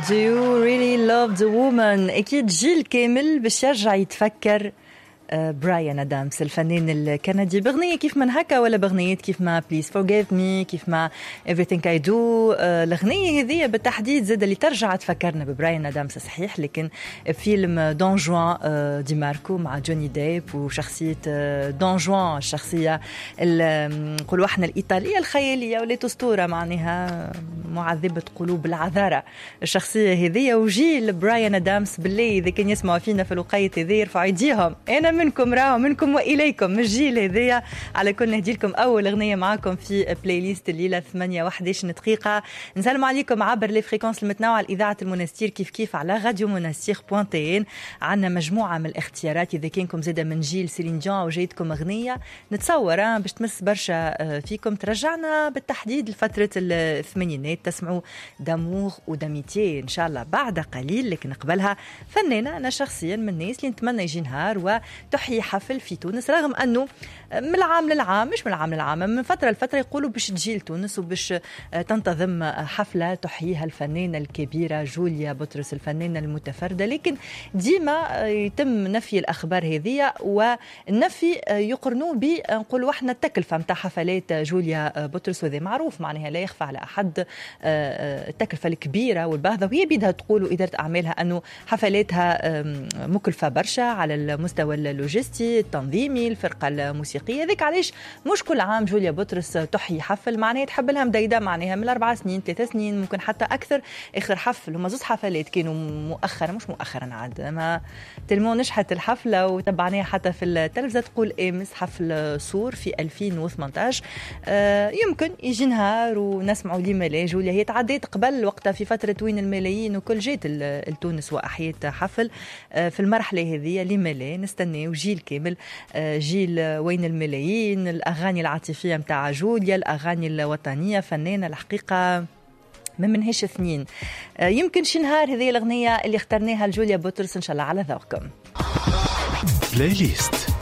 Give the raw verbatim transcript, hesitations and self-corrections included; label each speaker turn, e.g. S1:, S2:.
S1: Do you really love the woman؟ أكيد جيل كامل باش يرجع يتفكر براين أدامس الفنان الكندي بغنية كيف من هكا ولا بغنيات كيف ما Please Forgive Me كيف ما Everything I Do. الأغنية هذه بالتحديد زاد اللي ترجع تفكرنا ببراين أدامس صحيح، لكن فيلم دون جوان دي ماركو مع جوني ديب وشخصية دون جوان الشخصية نقولوا احنا الإيطالية الخيالية وليت أسطورة معناها معذبة قلوب العذارى الشخصية هذه. وجيل براين أدامس بالله إذا كان يسمعوا فينا في الوقيت هذه يرفعوا يديهم، أنا منكم راهو منكم وإليكم مش جيل هذية. على كل نهدي لكم أول أغنية معاكم في بلاي ليست الليلة ثمانية وإحدى عشر دقيقة. نسلم عليكم عبر لي فريكونس المتنوعة الإذاعة المنستير كيف كيف على راديو منستير بوانتين. عنا مجموعة من الاختيارات إذا كانكم زيدا من جيل سيلين ديون وجايتكم أغنية نتصور باش تمس برشا فيكم ترجعنا بالتحديد لفترة الثمانينات. تسمعوا دامور وداميتي إن شاء الله بعد قليل، لكن قبلها فنانة أنا شخصيا من الناس اللي نتمنى يجي نهار و تحيي حفل في تونس، رغم أنه من العام للعام مش من العام للعام من فترة لفترة يقولوا باش تجي لتونس وباش تنتظم حفلة تحييها الفنانة الكبيرة جوليا بطرس الفنانة المتفردة، لكن ديما يتم نفي الأخبار هذه والنفي يقرنوه بنقولوا احنا التكلفة متاع حفلات جوليا بطرس، وذي معروف معناها لا يخفى على أحد التكلفة الكبيرة والباهظة، وهي بيدها تقول إدارة أعمالها أنه حفلاتها مكلفة برشا على المستوى اللوجستي التنظيمي الفرقة الموسيقية. ذيك علاش مش كل عام جوليا بطرس تحيي حفل معناها تحب لها مديدة معناها من أربع سنين ثلاثة سنين ممكن حتى أكثر. آخر حفل هما زوز حفلات كانوا مؤخرا مش مؤخرا عاد ما تلمو نشحت الحفلة وتبعناها حتى في التلفزة تقول امس حفل صور في ألفين وثمانية عشر. آه يمكن يجي نهار ونسمعوا لي ملا جوليا هي تعديت قبل وقتها في فترة وين الملايين وكل جيت لتونس وأحيت حفل آه في المرحلة هذه لملا نستنى وجيل كامل جيل وين الملايين الأغاني العاطفية متاع جوليا الأغاني الوطنية فنانة الحقيقة ما منهش اثنين. يمكن شي نهار هذه الأغنية اللي اخترناها لجوليا بطرس إن شاء الله على ذوقكم.
S2: بلاي ليست